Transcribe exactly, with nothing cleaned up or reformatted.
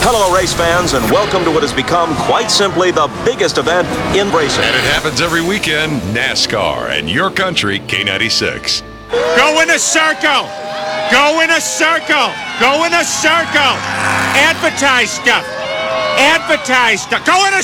Hello, race fans, and welcome to what has become quite simply the biggest event in racing. And it happens every weekend, NASCAR and your country, K ninety-six. Go in a circle! Go in a circle! Go in a circle! Advertise stuff! Advertise stuff! Go in a